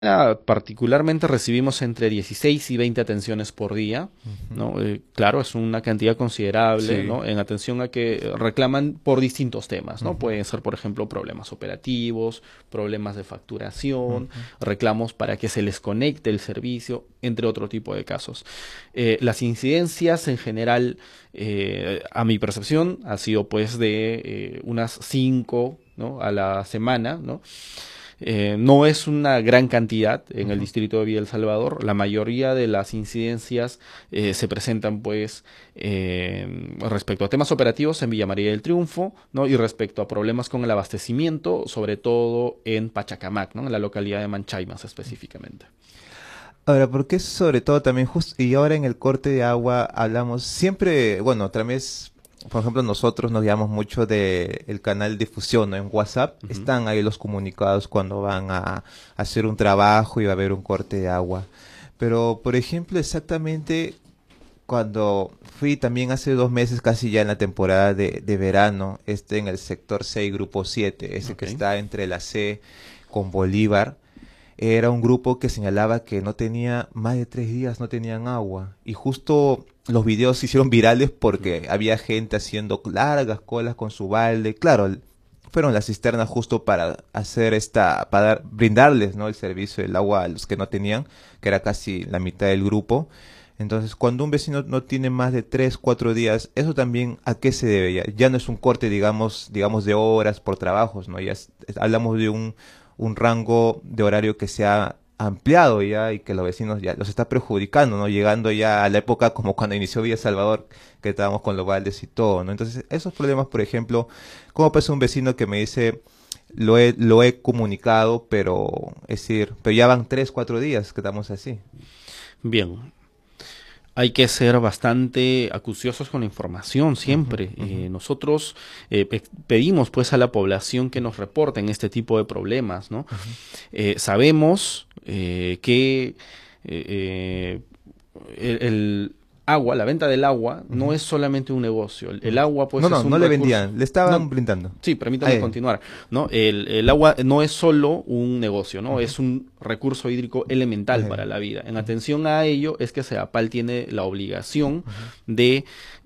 Particularmente recibimos entre 16 y 20 atenciones por día, Ujú. ¿no? Claro, es una cantidad considerable, Sí. ¿no? En atención a que reclaman por distintos temas, ¿no? Ujú, Pueden ser, por ejemplo, problemas operativos, problemas de facturación, ujú. reclamos para que se les conecte el servicio, entre otro tipo de casos. Las incidencias en general, a mi percepción, ha sido pues de unas 5, ¿no? A la semana, ¿no? No es una gran cantidad en el Ujú. distrito de Villa El Salvador. La mayoría de las incidencias se presentan, pues, respecto a temas operativos en Villa María del Triunfo, ¿no? Y respecto a problemas con el abastecimiento, sobre todo en Pachacamac, ¿no? En la localidad de Manchay más específicamente. Ahora, porque sobre todo también justo, y ahora en el corte de agua hablamos siempre, bueno, otra vez, por ejemplo, nosotros nos guiamos mucho de el canal de difusión, ¿no? En WhatsApp Ujú. están ahí los comunicados cuando van a hacer un trabajo y va a haber un corte de agua. Pero, por ejemplo, exactamente cuando fui también hace 2 meses, casi ya en la temporada de verano, en el sector 6 grupo 7 ese Ok. que está entre la C con Bolívar. Era un grupo que señalaba que no tenía más de 3 días, no tenían agua. Y justo los videos se hicieron virales Ujú. porque había gente haciendo largas colas con su balde. Claro, fueron las cisternas justo para hacer brindarles, ¿no? El servicio del agua a los que no tenían, que era casi la mitad del grupo. Entonces, cuando un vecino no tiene más de 3, 4 días, eso también a qué se debe ya. Ya no es un corte, digamos de horas por trabajos, ¿no? Hablamos de un rango de horario que se ha ampliado ya y que los vecinos ya los está perjudicando, ¿no? Llegando ya a la época como cuando inició Villa Salvador, que estábamos con los baldes y todo, ¿no? Entonces, esos problemas, por ejemplo, ¿cómo pasa un vecino que me dice, lo he comunicado, pero, es decir, pero ya van 3, 4 días que estamos así? Bien. Hay que ser bastante acuciosos con la información Ujú, siempre. ujú, Nosotros pedimos pues a la población que nos reporten este tipo de problemas, ¿no? ujú. Sabemos que eh, el agua, la venta del agua, no Ujú, es solamente un negocio. El ujú. agua, No, pues, no, es un no le recurso. vendían, le No, estaban brindando. sí, Ah, permítame continuar, ¿no? El agua no es solo un negocio, ¿no? ujú. Es un recurso hídrico elemental para la vida. En Ujú, atención a ello es que SEAPAL tiene la obligación ujú, de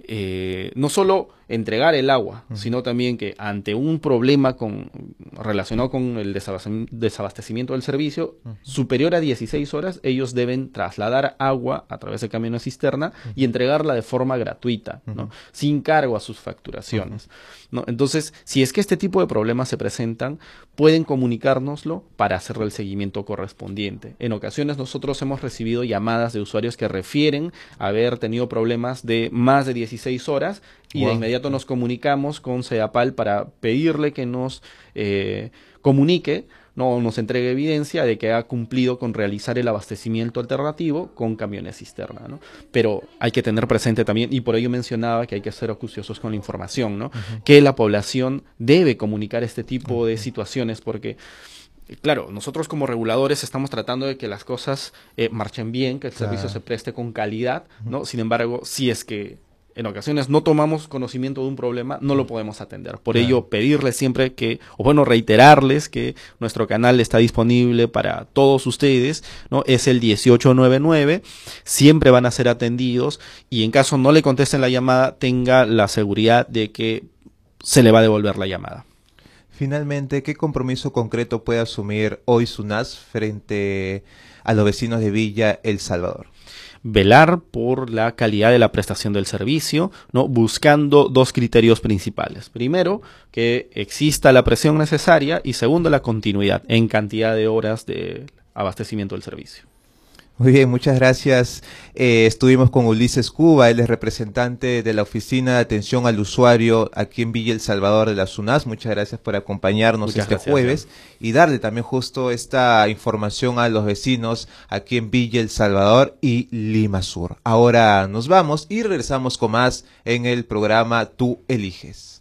no solo entregar el agua, ujú, sino también que ante un problema relacionado con el desabastecimiento del servicio ujú, superior a 16 horas, ellos deben trasladar agua a través de camiones cisterna y ujú, entregarla de forma gratuita, ¿no? ujú, Sin cargo a sus ujú. facturaciones, ¿no? Entonces, si es que este tipo de problemas se presentan, pueden comunicárnoslo para hacerle el seguimiento correspondiente. En ocasiones nosotros hemos recibido llamadas de usuarios que refieren haber tenido problemas de más de 16 horas y de Wow. inmediato nos comunicamos con SEAPAL para pedirle que nos comunique, no nos entregue evidencia de que ha cumplido con realizar el abastecimiento alternativo con camiones cisterna, ¿no? Pero hay que tener presente también, y por ello mencionaba que hay que ser acuciosos con la información, ¿no? Ujú, Que la población debe comunicar este tipo de ujú, situaciones porque claro, nosotros como reguladores estamos tratando de que las cosas marchen bien, que el servicio se claro. preste con calidad, Ujú, ¿no? Sin embargo, si es que en ocasiones no tomamos conocimiento de un problema, no lo podemos atender. Por claro. ello, pedirles siempre que, o bueno, reiterarles que nuestro canal está disponible para todos ustedes, ¿no? Es el 1899, siempre van a ser atendidos y en caso no le contesten la llamada, tenga la seguridad de que se le va a devolver la llamada. Finalmente, ¿qué compromiso concreto puede asumir hoy SUNAS frente a los vecinos de Villa El Salvador? Velar por la calidad de la prestación del servicio, ¿no? Buscando dos criterios principales. Primero, que exista la presión necesaria y segundo, la continuidad en cantidad de horas de abastecimiento del servicio. Muy bien, muchas gracias. Estuvimos con Ulises Cuba, él es representante de la Oficina de Atención al Usuario aquí en Villa El Salvador de la SUNAS. Muchas gracias por acompañarnos Muchas este gracias, John. jueves y darle también justo esta información a los vecinos aquí en Villa El Salvador y Lima Sur. Ahora nos vamos y regresamos con más en el programa Tú Eliges.